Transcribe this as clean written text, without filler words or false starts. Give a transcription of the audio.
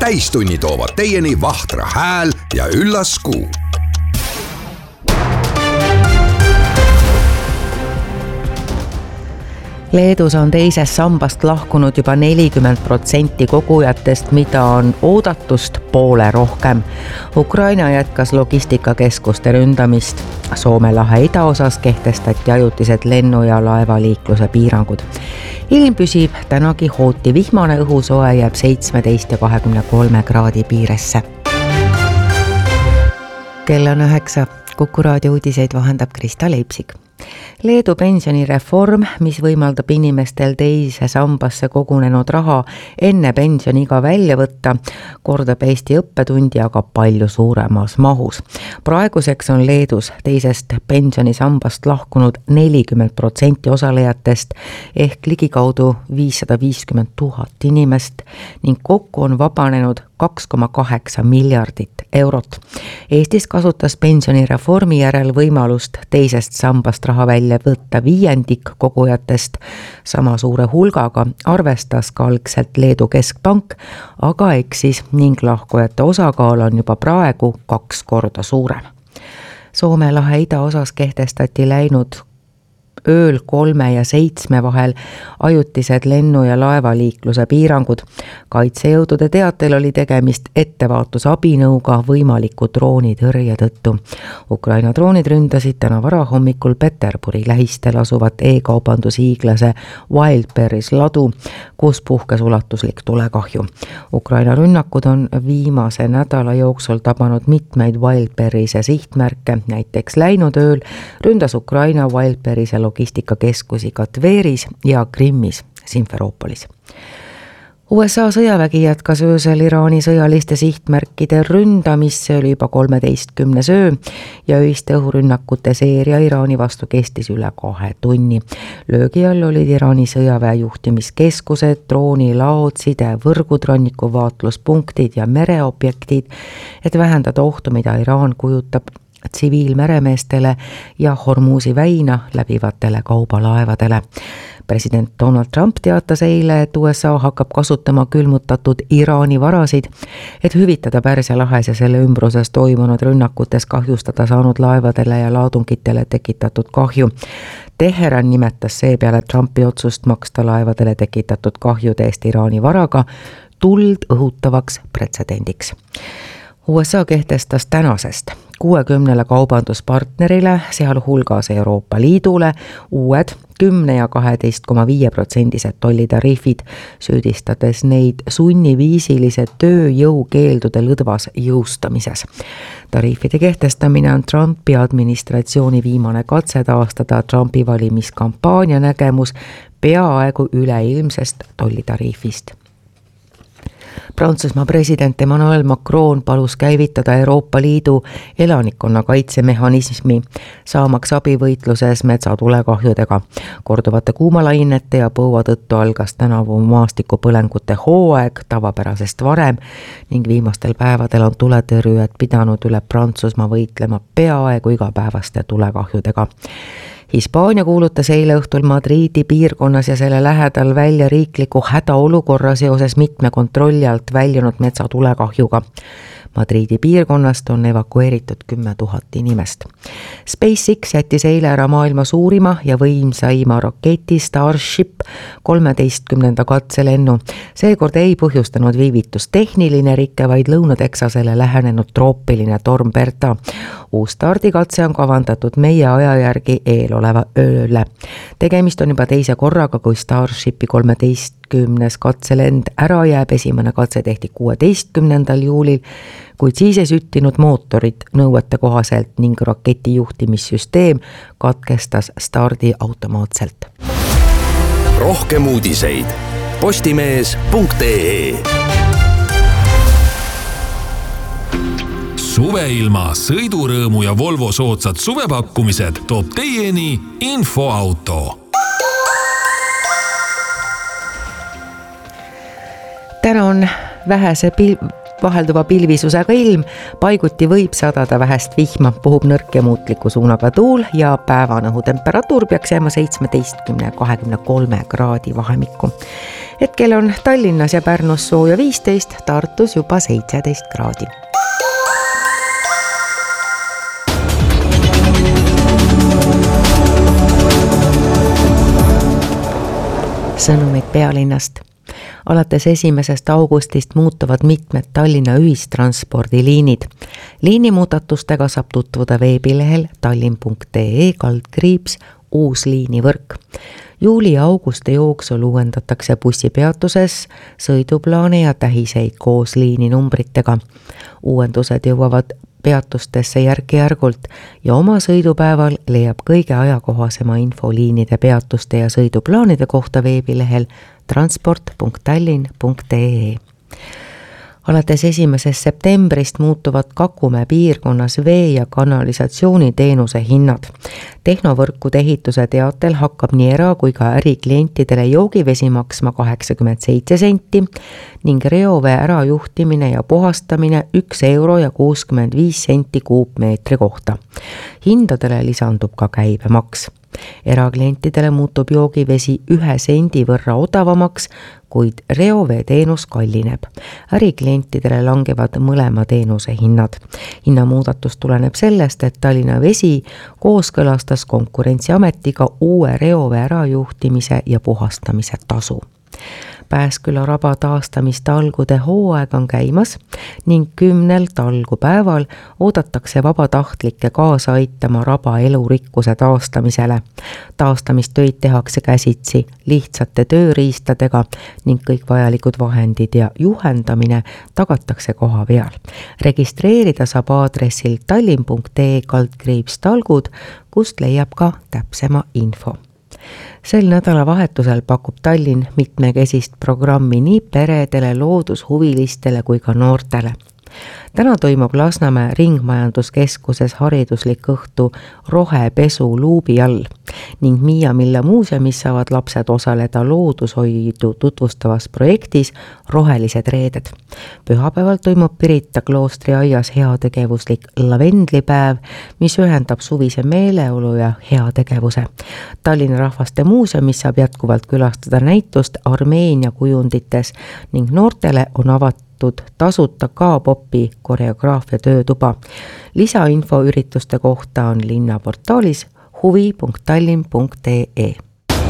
täistunni toovad teieni Vahtra hääl ja üllas kuu. Leedus on teisest sambast lahkunud juba 40% kogujatest, mida on oodatust poole rohkem. Ukraina jätkas logistikakeskuste ründamist. Soome lahe idaosas kehtestati ajutised lennu- ja laevaliikluse piirangud. Ilm püsib tänagi hooti vihmane, õhusoe jääb 17 ja 23 kraadi piiresse. Kell on 9. Kuku raadio uudiseid vahendab Krista Leipsik. Leedu pensionireform, mis võimaldab inimestel teise sambasse kogunenud raha enne pensioniga välja võtta, kordab Eesti õppetundi aga palju suuremas mahus. Praeguseks on Leedus teisest pensionisambast lahkunud 40% osalejatest ehk ligikaudu 550 000 inimest ning kokku on vabanenud 2,8 miljardit eurot. Eestis kasutas pensionireformi järel võimalust teisest sambast raha välja võtta viiendik kogujatest. Sama suure hulgaga arvestas ka algselt Leedu keskpank, aga eksis ning lahkujate osakaal on juba praegu 2 korda suurem. Soome lahe idaosas kehtestati läinud ööl 3 ja 7 vahel ajutised lennu- ja laevaliikluse piirangud. Kaitsejõudude teatel oli tegemist ettevaatusabinõuga võimaliku droonitõrje tõttu. Ukraina droonid ründasid täna varahommikul Peterburi lähistel asuvat e-kaubandushiiglase Wildberries ladu, kus puhkes ulatuslik tulekahju. Ukraina rünnakud on viimase nädala jooksul tabanud mitmeid Wildberriese sihtmärke, näiteks läinud ööl ründas Ukraina Wildberriese logistikakeskusi ka Tveris ja Krimmis, Simferoopolis. USA sõjavägi jätkas öösel Iraani sõjaliste sihtmärkide ründamist, see oli juba 13. öö ja öiste õhurünnakute seeria Iraani vastu kestis üle 2 tunni. Löögi all olid Iraani sõjaväe juhtimiskeskused, droonilaod, sidevõrgud, rannikuvaatluspunktid ja mereobjektid, et vähendada ohtu, mida Iraan kujutab tsiviilmeremeestele ja Hormuzi väina läbivatele kaubalaevadele. President Donald Trump teatas eile, et USA hakkab kasutama külmutatud Iraani varasid, et hüvitada Pärsia lahes ja selle ümbruses toimunud rünnakutes kahjustada saanud laevadele ja laadungitele tekitatud kahju. Teheran nimetas seepeale Trumpi otsust maksta laevadele tekitatud kahjude eest Iraani varaga tuld õhutavaks pretsedendiks. USA kehtestas tänasest 60 kaubanduspartnerile, sealhulgas Euroopa Liidule, uued 10 ja 12,5% tollitariifid, süüdistades neid sunniviisilise tööjõukeeldude lõdvas jõustamises. Tariifide kehtestamine on Trumpi administratsiooni viimane katse taastada Trumpi valimiskampaania nägemus peaaegu üleilmsest tollitariifist. Prantsusmaa president Emmanuel Macron palus käivitada Euroopa Liidu elanikkonnakaitsemehhanismi, saamaks abi võitluses metsatulekahjudega. Korduvate kuumalainete ja põua tõttu algas tänavu maastikupõlengute hooaeg tavapärasest varem ning viimastel päevadel on tuletõrjujad pidanud üle Prantsusmaa võitlema peaaegu igapäevaste tulekahjudega. Hispaania kuulutas eile õhtul Madridi piirkonnas ja selle lähedal välja riikliku hädaolukorra seoses mitme kontrolli alt väljunud metsatulekahjuga. Madridi piirkonnast on evakueeritud 10 000 inimest. SpaceX jättis eile ära maailma suurima ja võimsaima raketi Starship 13. katselennu. Seekord ei põhjustanud viivitust tehniline rike, vaid Lõuna-Texasele lähenenud troopiline torm Berta. Uus stardikatse on kavandatud meie aja järgi eeloleva ööle. Tegemist on juba teise korraga, kui Starshipi 13. katselend ära jääb. Esimene katse tehti 16. juulil, kuid siis ei süttinud mootorid nõuete kohaselt ning raketi juhtimissüsteem katkestas stardi automaatselt. Rohkem uudiseid postimees.ee. Suveilma, sõidurõõmu ja Volvo soodsad suvepakkumised toob teieni Infoauto. Täna on vähese vahelduva pilvisusega ilm, paiguti võib sadada vähest vihma, puhub nõrk ja muutliku suunaga tuul ja päevane õhutemperatuur peaks jääma 17-23 kraadi vahemikku. Hetkel on Tallinnas ja Pärnus sooja 15, Tartus juba 17 kraadi. Sõnumid pealinnast. Alates 1. augustist muutuvad mitmed Tallinna ühistranspordiliinid. Liinimuudatustega saab tutvuda veebilehel tallinn.ee/uus liinivõrk. Juuli ja augusti jooksul uuendatakse bussipeatuses sõiduplaane ja tähiseid koos liininumbritega. Uuendused jõuavad peatustesse järk-järgult ja oma sõidupäeval leiab kõige ajakohasema info liinide peatuste ja sõiduplaanide kohta veebilehel transport.tallinn.ee. Alates 1. septembrist muutuvad Kakumäe piirkonnas vee- ja kanalisatsiooniteenuse hinnad. Tehnovõrkude ehituse teatel hakkab nii era- kui ka äriklientidele joogivesi maksma 87 senti ning reovee ärajuhtimine ja puhastamine 1,65 € kuupmeetri kohta. Hindadele lisandub ka käibemaks. Eraklientidele muutub joogivesi 1 sendi võrra odavamaks, kuid reoveeteenus kallineb. Äriklientidele langevad mõlema teenuse hinnad. Hinnamuudatus tuleneb sellest, et Tallinna Vesi kooskõlastas Konkurentsiametiga uue reovee ärajuhtimise ja puhastamise tasu. Pääsküla raba taastamistalgude hooaeg on käimas ning 10 talgupäeval oodatakse vabatahtlikke kaasa aitama raba elurikkuse taastamisele. Taastamistöid tehakse käsitsi lihtsate tööriistadega ning kõik vajalikud vahendid ja juhendamine tagatakse koha peal. Registreerida saab aadressil tallinn.ee/talgud, kust leiab ka täpsema info. Sel nädalavahetusel pakub Tallinn mitmekesist programmi nii peredele, loodushuvilistele kui ka noortele. Täna toimub Lasnamäe ringmajanduskeskuses hariduslik õhtu rohepesu luubi all ning Miia Milla muuseumis saavad lapsed osaleda loodushoidu tutvustavas projektis Rohelised reeded. Pühapäeval toimub Pirita kloostri aias heategevuslik lavendlipäev, mis ühendab suvise meeleolu ja heategevuse. Tallinna Rahvaste muuseumis saab jätkuvalt külastada näitust Armeenia kujundites ning noortele on avatud tasuta K-popi koreograafia töötuba. Lisainfo ürituste kohta on linnaportaalis huvi.tallinn.ee.